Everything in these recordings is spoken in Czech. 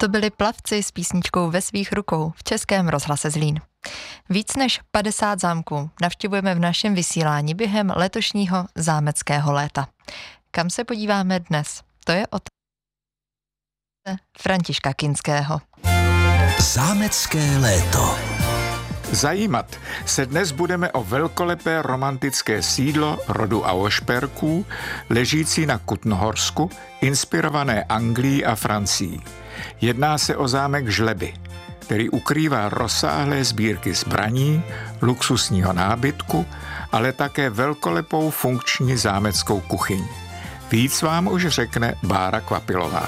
To byli Plavci s písničkou Ve svých rukou v Českém rozhlase Zlín. Víc než 50 zámků navštěvujeme v našem vysílání během letošního zámeckého léta. Kam se podíváme dnes? To je od Františka Kinského. Zámecké léto. Zajímat se dnes budeme o velkolepé romantické sídlo rodu Auerspergů, ležící na Kutnohorsku, inspirované Anglií a Francií. Jedná se o zámek Žleby, který ukrývá rozsáhlé sbírky zbraní, luxusního nábytku, ale také velkolepou funkční zámeckou kuchyň. Víc vám už řekne Bára Kvapilová.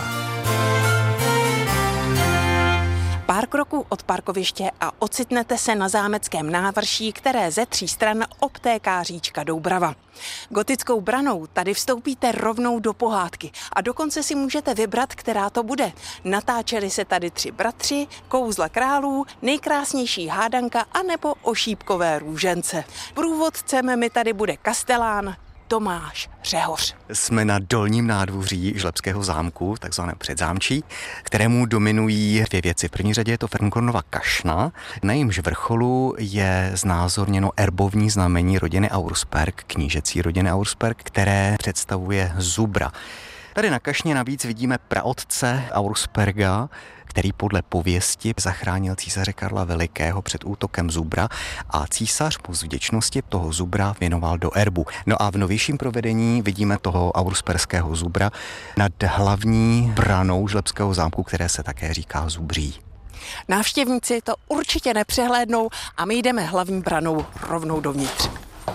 Pár kroků od parkoviště a ocitnete se na zámeckém návrší, které ze 3 stran obtéká říčka Doubrava. Gotickou branou tady vstoupíte rovnou do pohádky a dokonce si můžete vybrat, která to bude. Natáčeli se tady 3 bratři, kouzla králů, nejkrásnější hádanka anebo ošípkové růžence. Průvodcem mi tady bude kastelán Tomáš Řehoř. Jsme na dolním nádvoří Žlebského zámku, takzvané předzámčí, kterému dominují 2 věci. V první řadě je to Fernkornova kašna, na jejímž vrcholu je znázorněno erbovní znamení rodiny Auersperg, knížecí rodiny Auersperg, které představuje zubra. Tady na kašně navíc vidíme praotce Auersperga, který podle pověsti zachránil císaře Karla Velikého před útokem zubra a císař mu z vděčnosti toho zubra věnoval do erbu. No a v novějším provedení vidíme toho auersperského zubra nad hlavní branou Žlebského zámku, které se také říká Zubří. Návštěvníci to určitě nepřehlédnou a my jdeme hlavní branou rovnou dovnitř.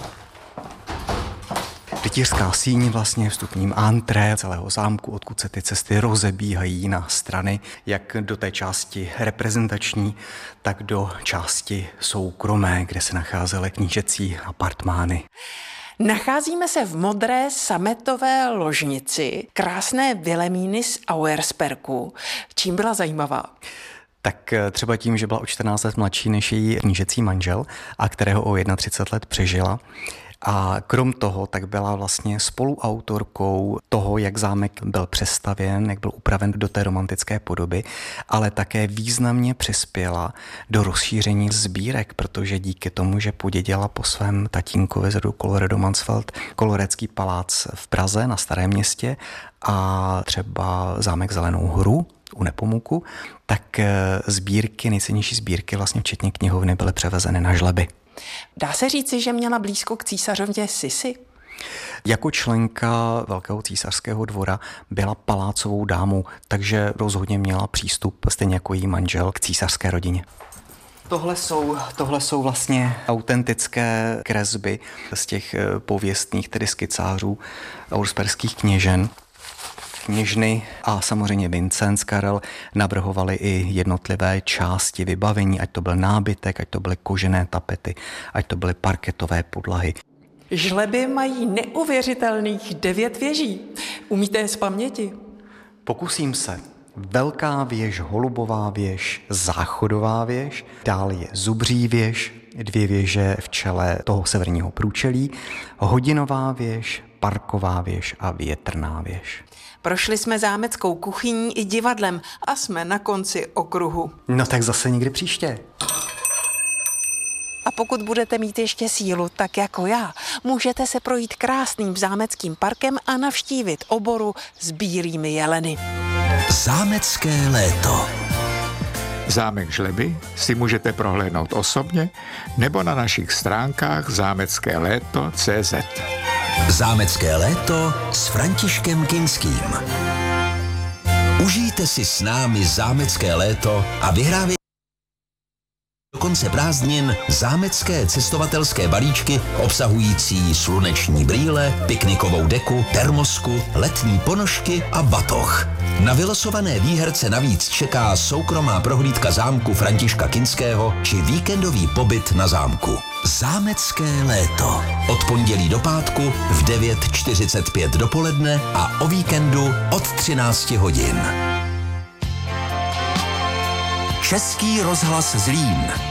Rytířská síň vlastně vstupním antré celého zámku, odkud se ty cesty rozebíhají na strany, jak do té části reprezentační, tak do části soukromé, kde se nacházely knížecí apartmány. Nacházíme se v modré sametové ložnici krásné Vilemíny z Auerspergu. Čím byla zajímavá? Tak třeba tím, že byla o 14 let mladší než její knížecí manžel a kterého o 31 let přežila. A krom toho tak byla vlastně spoluautorkou toho, jak zámek byl přestavěn, jak byl upraven do té romantické podoby, ale také významně přispěla do rozšíření sbírek, protože díky tomu, že podědila po svém tatínkovi z rodu Colloredo-Mansfeld Kolorécký palác v Praze na Starém Městě a třeba zámek Zelenou horu u Nepomuku, tak sbírky, nejcennější sbírky, vlastně včetně knihovny, byly převezeny na Žleby. Dá se říci, že měla blízko k císařovně Sisi? Jako členka Velkého císařského dvora byla palácovou dámou, takže rozhodně měla přístup, stejně jako její manžel, k císařské rodině. Tohle jsou vlastně autentické kresby z těch pověstných, tedy skicářů auersperských kněžen. Kněžny a samozřejmě Vincenc Karel navrhovali i jednotlivé části vybavení, ať to byl nábytek, ať to byly kožené tapety, ať to byly parketové podlahy. Žleby mají neuvěřitelných 9 věží. Umíte je z paměti? Pokusím se. Velká věž, Holubová věž, Záchodová věž, dál je Zubří věž, 2 věže v čele toho severního průčelí, Hodinová věž, Parková věž a Větrná věž. Prošli jsme zámeckou kuchyní i divadlem a jsme na konci okruhu. No tak zase někdy příště. A pokud budete mít ještě sílu, tak jako já, můžete se projít krásným zámeckým parkem a navštívit oboru s bílými jeleny. Zámecké léto. Zámek Žleby si můžete prohlédnout osobně nebo na našich stránkách zámeckéléto.cz. Zámecké léto s Františkem Kinským. Užijte si s námi zámecké léto a vyhrávejte do konce prázdnin zámecké cestovatelské balíčky obsahující sluneční brýle, piknikovou deku, termosku, letní ponožky a batoh. Na vylosované výherce navíc čeká soukromá prohlídka zámku Františka Kinského či víkendový pobyt na zámku. Zámecké léto. Od pondělí do pátku v 9:45 dopoledne a o víkendu od 13 hodin. Český rozhlas Zlín.